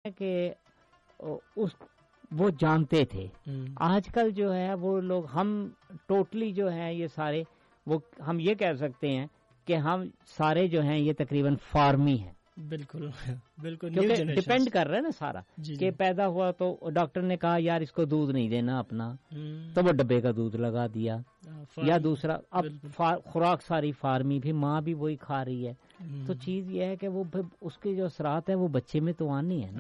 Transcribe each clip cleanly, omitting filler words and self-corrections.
کہ اس وہ جانتے تھے. آج کل جو ہے وہ لوگ ہم ٹوٹلی جو ہے یہ سارے وہ ہم یہ کہہ سکتے ہیں کہ ہم سارے جو ہیں یہ تقریباً فارمی ہیں. بالکل بالکل کیونکہ ڈپینڈ کر رہا ہے نا سارا کہ پیدا ہوا تو ڈاکٹر نے کہا یار اس کو دودھ نہیں دینا اپنا تو وہ ڈبے کا دودھ لگا دیا یا دوسرا. اب خوراک ساری فارمی بھی ماں بھی وہی کھا رہی ہے. تو چیز یہ ہے کہ وہ اس کے جو اثرات ہے وہ بچے میں تو آنی ہے نا.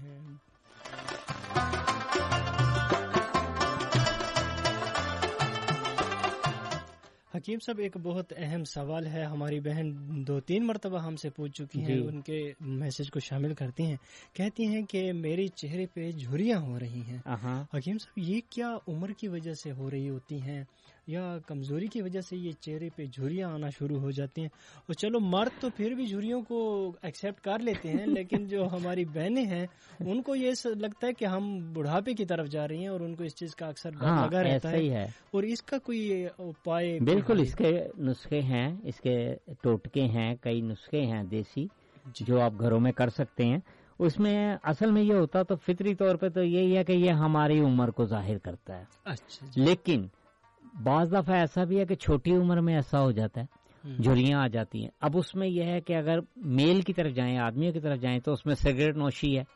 حکیم صاحب ایک بہت اہم سوال ہے، ہماری بہن 2-3 مرتبہ ہم سے پوچھ چکی ہیں، ان کے میسج کو شامل کرتی ہیں. کہتی ہیں کہ میری چہرے پہ جھریاں ہو رہی ہیں. حکیم صاحب یہ کیا عمر کی وجہ سے ہو رہی ہوتی ہیں یا کمزوری کی وجہ سے یہ چہرے پہ جھریاں آنا شروع ہو جاتی ہیں؟ اور چلو مرد تو پھر بھی جھریوں کو ایکسیپٹ کر لیتے ہیں، لیکن جو ہماری بہنیں ہیں ان کو یہ لگتا ہے کہ ہم بڑھاپے کی طرف جا رہی ہیں اور ان کو اس چیز کا اکثر لگا رہتا ہے. اور اس کا کوئی اپائے؟ بالکل اس کے نسخے ہیں، اس کے ٹوٹکے ہیں، کئی نسخے ہیں دیسی جو آپ گھروں میں کر سکتے ہیں. اس میں اصل میں یہ ہوتا تو فطری طور پہ تو یہی ہے کہ یہ ہماری عمر کو ظاہر کرتا ہے. اچھا. لیکن بعض دفعہ ایسا بھی ہے کہ چھوٹی عمر میں ایسا ہو جاتا ہے، جھریاں آ جاتی ہیں. اب اس میں یہ ہے کہ اگر میل کی طرف جائیں، آدمیوں کی طرف جائیں تو اس میں سگریٹ نوشی ہے،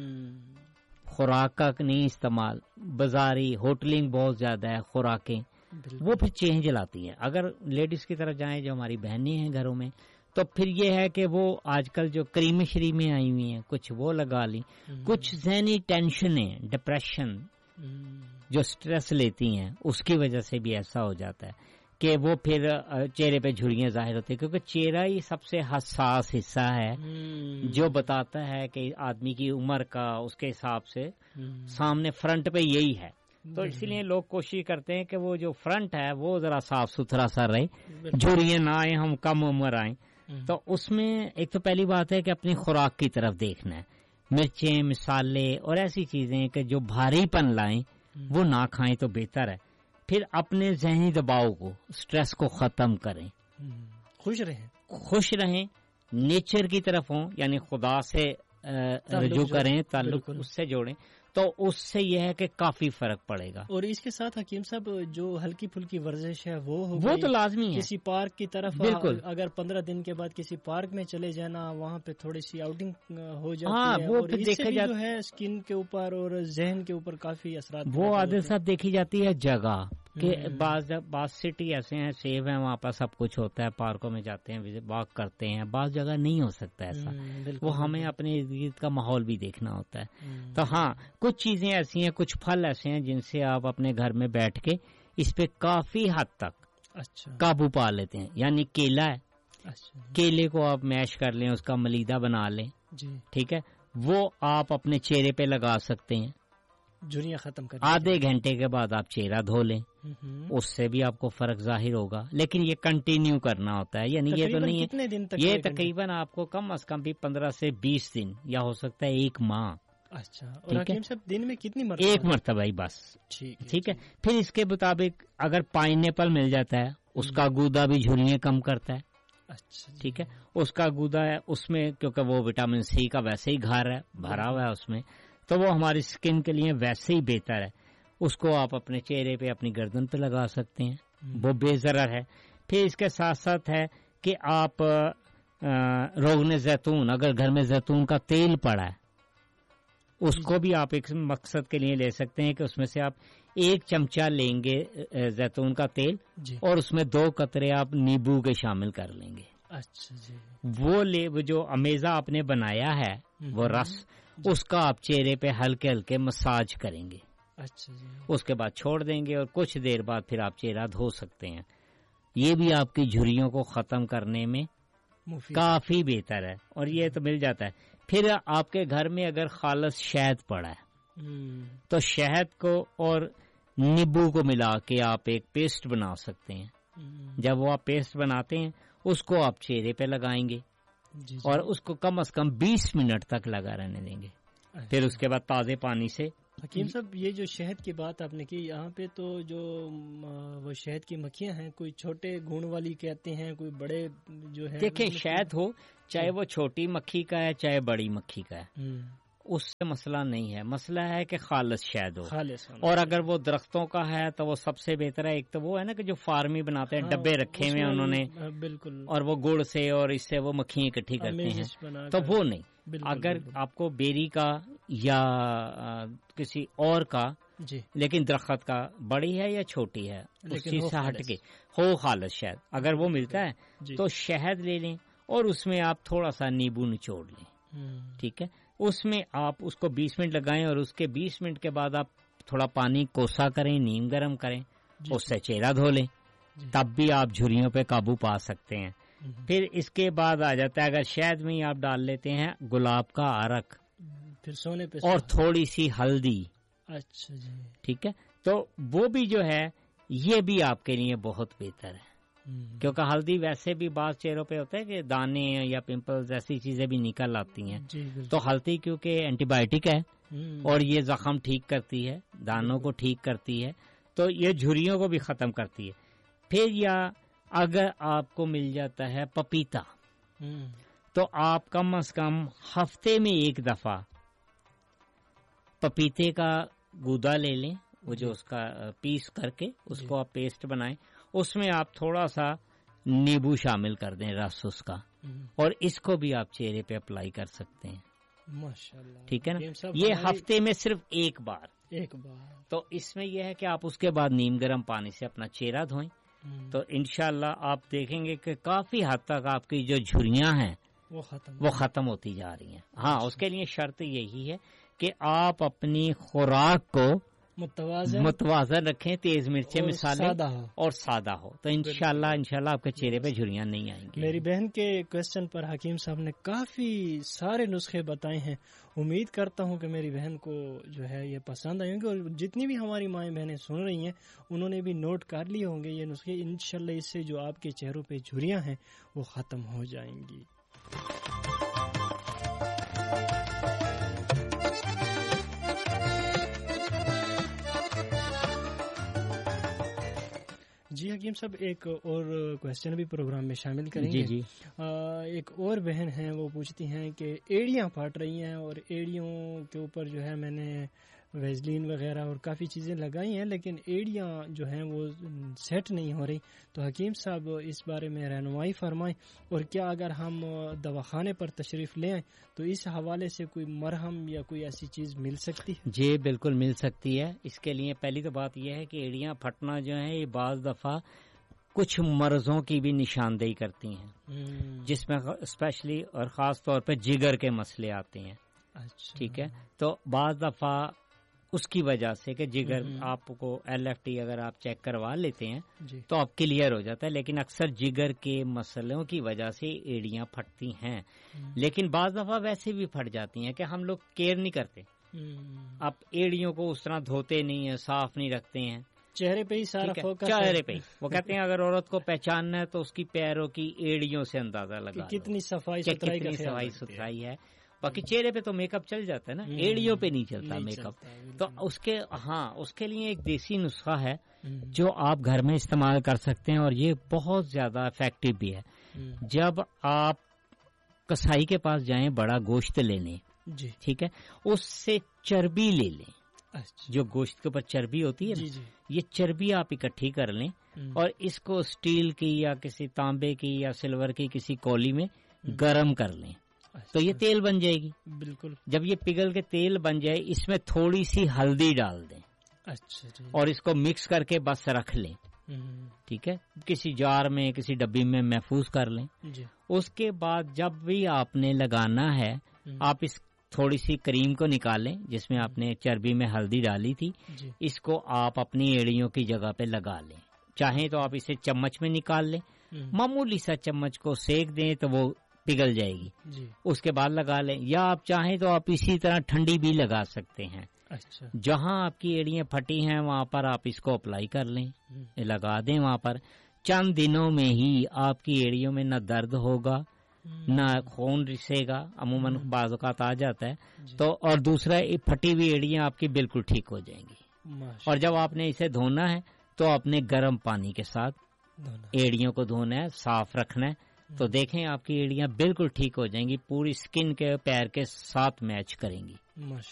خوراک کا نہیں استعمال، بازاری ہوٹلنگ بہت زیادہ ہے، خوراکیں وہ پھر چینج لاتی ہیں. اگر لیڈیز کی طرف جائیں جو ہماری بہنیں ہیں گھروں میں تو پھر یہ ہے کہ وہ آج کل جو کریمیں شریمیں آئی ہوئی ہیں کچھ وہ لگا لی، کچھ ذہنی ٹینشنیں، ڈپریشن جو سٹریس لیتی ہیں اس کی وجہ سے بھی ایسا ہو جاتا ہے کہ وہ پھر چہرے پہ جھریاں ظاہر ہوتی ہیں. کیونکہ چہرہ ہی سب سے حساس حصہ ہے جو بتاتا ہے کہ آدمی کی عمر کا اس کے حساب سے سامنے فرنٹ پہ یہی ہے. تو اسی لیے لوگ کوشش کرتے ہیں کہ وہ جو فرنٹ ہے وہ ذرا صاف ستھرا سا رہے، جھریاں نہ آئیں، ہم کم عمر آئیں. تو اس میں ایک تو پہلی بات ہے کہ اپنی خوراک کی طرف دیکھنا ہے. مرچیں، مسالے اور ایسی چیزیں کہ جو بھاری پن لائیں وہ نہ کھائیں تو بہتر ہے. پھر اپنے ذہنی دباؤ کو، سٹریس کو ختم کریں، خوش رہیں، نیچر کی طرف ہوں، یعنی خدا سے رجوع کریں، تعلق اس سے جوڑیں، تو اس سے یہ ہے کہ کافی فرق پڑے گا. اور اس کے ساتھ حکیم صاحب جو ہلکی پھلکی ورزش ہے وہ تو لازمی ہے. کسی پارک کی طرف بالکل، اگر 15 دن کے بعد کسی پارک میں چلے جانا، وہاں پہ تھوڑی سی آؤٹنگ ہو جاتی ہے، وہ اور اس سے جو ہے اسکن کے اوپر اور ذہن کے اوپر کافی اثرات وہ عادل صاحب دیکھی جاتی ہے جگہ کہ بعض سٹی ایسے ہیں سیف ہیں، وہاں پر سب کچھ ہوتا ہے، پارکوں میں جاتے ہیں، واک کرتے ہیں. بعض جگہ نہیں ہو سکتا ایسا، وہ ہمیں اپنے ارد گرد کا ماحول بھی دیکھنا ہوتا ہے. تو ہاں کچھ چیزیں ایسی ہیں، کچھ پھل ایسے ہیں جن سے آپ اپنے گھر میں بیٹھ کے اس پہ کافی حد تک قابو پا لیتے ہیں. یعنی کیلا ہے، کیلے کو آپ میش کر لیں، اس کا ملیدہ بنا لیں، ٹھیک ہے، وہ آپ اپنے چہرے پہ لگا سکتے ہیں، جھریاں ختم کر. آدھے گھنٹے کے بعد آپ چہرہ دھو لیں، اس سے بھی آپ کو فرق ظاہر ہوگا. لیکن یہ کنٹینیو کرنا ہوتا ہے، یعنی یہ تو نہیں ہے، یہ تقریباً آپ کو کم از کم بھی 15 سے 20 دن یا ہو سکتا ہے 1 ماہ. اچھا. اور حکیم صاحب دن میں کتنی مرتبہ؟ 1 مرتبہ ہی بس. ٹھیک ہے. پھر اس کے مطابق اگر پائنیپل مل جاتا ہے، اس کا گودا بھی جھریاں کم کرتا ہے. اچھا. ٹھیک ہے. اس کا گودا ہے، اس میں کیونکہ وہ وٹامن سی کا ویسے ہی گھر ہے، بھرا ہوا ہے اس میں، تو وہ ہماری سکن کے لیے ویسے ہی بہتر ہے. اس کو آپ اپنے چہرے پہ، اپنی گردن پہ لگا سکتے ہیں، وہ بے ضرر ہے. پھر اس کے ساتھ ساتھ ہے کہ آپ روغن زیتون، اگر گھر میں زیتون کا تیل پڑا ہے اس کو بھی آپ ایک مقصد کے لیے لے سکتے ہیں کہ اس میں سے آپ 1 چمچہ لیں گے زیتون کا تیل، اور اس میں 2 قطرے آپ نیبو کے شامل کر لیں گے. اچھا جی. وہ جو امیزہ آپ نے بنایا ہے وہ رس، اس کا آپ چہرے پہ ہلکے ہلکے مساج کریں گے. اچھا جی. اس کے بعد چھوڑ دیں گے اور کچھ دیر بعد پھر آپ چہرہ دھو سکتے ہیں. یہ بھی آپ کی جھریوں کو ختم کرنے میں کافی بہتر ہے، اور یہ تو مل جاتا ہے. پھر آپ کے گھر میں اگر خالص شہد پڑا ہے تو شہد کو اور نیبو کو ملا کے آپ ایک پیسٹ بنا سکتے ہیں. جب وہ آپ پیسٹ بناتے ہیں اس کو آپ چہرے پہ لگائیں گے اور اس کو کم از کم 20 منٹ تک لگا رہنے دیں گے. پھر اس کے بعد تازے پانی سے. حکیم صاحب یہ جو شہد کی بات آپ نے کی، یہاں پہ تو جو وہ شہد کی مکھیاں ہیں، کوئی چھوٹے گھون والی کہتے ہیں، کوئی بڑے جو ہے. دیکھیں شہد ہو چاہے وہ چھوٹی مکھی کا ہے چاہے بڑی مکھی کا ہے، اس سے مسئلہ نہیں ہے، مسئلہ ہے کہ خالص شہد ہو، خالص، اور اگر وہ درختوں کا ہے تو وہ سب سے بہتر ہے۔ ایک تو وہ ہے نا کہ جو فارمی بناتے ہیں، ڈبے رکھے ہوئے انہوں نے، بالکل، اور وہ گڑ سے اور اس سے وہ مکھیاں اکٹھی کرتے ہیں، تو وہ نہیں۔ اگر آپ کو بیری کا یا کسی اور کا، جی، لیکن درخت کا، بڑی ہے یا چھوٹی ہے، اس چیز سے ہٹ کے ہو خالص شہد، اگر وہ ملتا ہے تو شہد لے لیں اور اس میں آپ تھوڑا سا نیبو نچوڑ لیں، ٹھیک ہے۔ اس میں آپ اس کو 20 منٹ لگائیں اور اس کے 20 منٹ کے بعد آپ تھوڑا پانی کوسا کریں، نیم گرم کریں، اس سے چہرہ دھو لیں، تب بھی آپ جھریوں پہ قابو پا سکتے ہیں۔ پھر اس کے بعد آ جاتا ہے، اگر شہد میں ہی آپ ڈال لیتے ہیں گلاب کا عرق، پھر سونے پہ اور تھوڑی سی ہلدی، اچھا جی، ٹھیک ہے، تو وہ بھی جو ہے یہ بھی آپ کے لیے بہت بہتر ہے، کیونکہ ہلدی ویسے بھی بعض چہروں پہ ہوتا ہے کہ دانے یا پمپلز ایسی چیزیں بھی نکل آتی ہیں، تو ہلدی کیونکہ اینٹی بائیوٹک ہے اور یہ زخم ٹھیک کرتی ہے، دانوں کو ٹھیک کرتی ہے، تو یہ جھریوں کو بھی ختم کرتی ہے۔ پھر یا اگر آپ کو مل جاتا ہے پپیتا، تو آپ کم از کم ہفتے میں ایک دفعہ پپیتے کا گودا لے لیں، وہ جو اس کا پیس کر کے اس کو آپ پیسٹ بنائیں، اس میں آپ تھوڑا سا نیبو شامل کر دیں، رس اس کا، اور اس کو بھی آپ چہرے پہ اپلائی کر سکتے ہیں، ماشاءاللہ، ٹھیک ہے نا۔ یہ ہفتے میں صرف ایک بار، تو اس میں یہ ہے کہ آپ اس کے بعد نیم گرم پانی سے اپنا چہرہ دھوئیں، تو انشاءاللہ آپ دیکھیں گے کہ کافی حد تک آپ کی جو جھریاں ہیں وہ ختم ہوتی جا رہی ہیں۔ ہاں، اس کے لیے شرط یہی ہے کہ آپ اپنی خوراک کو متوازن رکھیں، تیز مرچیں مسالے اور سادہ ہو، تو انشاءاللہ آپ کے چہرے پہ جھریاں نہیں آئیں گی۔ میری بہن کے کوشچن پر حکیم صاحب نے کافی سارے نسخے بتائے ہیں، امید کرتا ہوں کہ میری بہن کو جو ہے یہ پسند آئیں گے، اور جتنی بھی ہماری مائیں بہنیں سن رہی ہیں انہوں نے بھی نوٹ کر لیے ہوں گے یہ نسخے، انشاءاللہ اس سے جو آپ کے چہروں پہ جھریاں ہیں وہ ختم ہو جائیں گی۔ جی حکیم صاحب، ایک اور کوشچن بھی پروگرام میں شامل کریں گے۔ جی ایک اور بہن ہیں، وہ پوچھتی ہیں کہ ایڑیاں پھٹ رہی ہیں اور ایڑیوں کے اوپر جو ہے میں نے ویزلین وغیرہ اور کافی چیزیں لگائی ہیں، لیکن ایڑیاں جو ہیں وہ سیٹ نہیں ہو رہی، تو حکیم صاحب اس بارے میں رہنمائی فرمائیں، اور کیا اگر ہم دواخانے پر تشریف لے آئیں تو اس حوالے سے کوئی مرہم یا کوئی ایسی چیز مل سکتی ہے؟ جی بالکل مل سکتی ہے۔ اس کے لیے پہلی تو بات یہ ہے کہ ایڑیاں پھٹنا جو ہے یہ بعض دفعہ کچھ مرضوں کی بھی نشاندہی کرتی ہیں، جس میں اسپیشلی اور خاص طور پہ جگر کے مسئلے آتے ہیں، ٹھیک ہے، تو بعض دفعہ اس کی وجہ سے کہ جگر آپ کو LFT اگر آپ چیک کروا لیتے ہیں تو آپ کلیئر ہو جاتا ہے، لیکن اکثر جگر کے مسئلوں کی وجہ سے ایڑیاں پھٹتی ہیں، لیکن بعض دفعہ ویسے بھی پھٹ جاتی ہیں کہ ہم لوگ کیئر نہیں کرتے، آپ ایڑیوں کو اس طرح دھوتے نہیں ہیں، صاف نہیں رکھتے ہیں، چہرے پہ ہی سارا فوکس، چہرے پہ وہ کہتے ہیں اگر عورت کو پہچاننا ہے تو اس کی پیروں کی ایڑیوں سے اندازہ لگا کتنی صفائی ستھرائی ہے۔ باقی چہرے پہ تو میک اپ چل جاتا ہے نا، ایڑیوں پہ نہیں چلتا میک اپ، تو اس کے لیے ایک دیسی نسخہ ہے جو آپ گھر میں استعمال کر سکتے ہیں، اور یہ بہت زیادہ افیکٹو بھی ہے۔ جب آپ کسائی کے پاس جائیں بڑا گوشت لینے، ٹھیک ہے، اس سے چربی لے لیں، جو گوشت کے اوپر چربی ہوتی ہے نا، یہ چربی آپ اکٹھی کر لیں اور اس کو اسٹیل کی یا کسی تانبے کی یا سلور کی کسی کولی میں گرم کر لیں، تو یہ تیل بن جائے گی۔ بالکل، جب یہ پگھل کے تیل بن جائے اس میں تھوڑی سی ہلدی ڈال دیں، اور اس کو مکس کر کے بس رکھ لیں، ٹھیک ہے، کسی جار میں کسی ڈبی میں محفوظ کر لیں۔ اس کے بعد جب بھی آپ نے لگانا ہے آپ اس تھوڑی سی کریم کو نکالیں جس میں آپ نے چربی میں ہلدی ڈالی تھی، اس کو آپ اپنی ایڑیوں کی جگہ پہ لگا لیں، چاہیں تو آپ اسے چمچ میں نکال لیں، معمولی سا چمچ کو سیک دیں تو وہ پگھل جائے گی، اس کے بعد لگا لیں، یا آپ چاہیں تو آپ اسی طرح ٹھنڈی بھی لگا سکتے ہیں۔ جہاں آپ کی ایڑیاں پھٹی ہیں وہاں پر آپ اس کو اپلائی کر لیں، لگا دیں وہاں پر، چند دنوں میں ہی آپ کی ایڑیوں میں نہ درد ہوگا نہ خون رسے گا، عموماً بعض اوقات آ جاتا ہے تو، اور دوسرا پھٹی ہوئی ایڑیاں آپ کی بالکل ٹھیک ہو جائیں گی۔ اور جب آپ نے اسے دھونا ہے تو اپنے گرم پانی کے ساتھ ایڑیوں کو دھونا ہے، صاف رکھنا ہے، تو دیکھیں آپ کی ایڑیاں بالکل ٹھیک ہو جائیں گی، پوری سکن کے پیر کے ساتھ میچ کریں گی۔ ماشاء